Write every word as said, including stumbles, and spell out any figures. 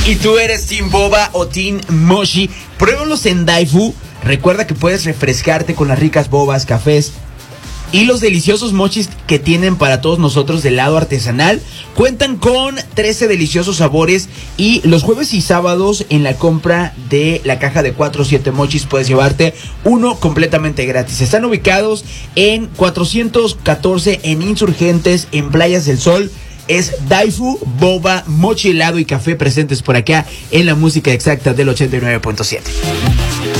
y tú eres Team Boba o Team Mochi, pruébalos en Daifu. Recuerda que puedes refrescarte con las ricas bobas, cafés y los deliciosos mochis que tienen para todos nosotros del lado artesanal. Cuentan con trece deliciosos sabores y los jueves y sábados en la compra de la caja de cuatro o siete mochis puedes llevarte uno completamente gratis. Están ubicados en cuatrocientos catorce en Insurgentes, en Playas del Sol. Es Daifu, boba, mochi helado y café presentes por acá en la música exacta del ochenta y nueve punto siete.